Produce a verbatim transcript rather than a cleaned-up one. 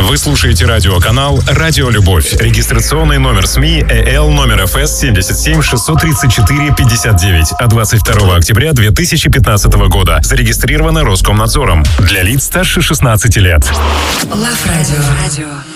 Вы слушаете радиоканал «Радио Любовь». Регистрационный номер СМИ ЭЛ номер эф эс семь семь шесть три четыре пять девять от двадцать второго октября две тысячи пятнадцатого года. Зарегистрировано Роскомнадзором. Для лиц старше шестнадцати лет. Лав Радио.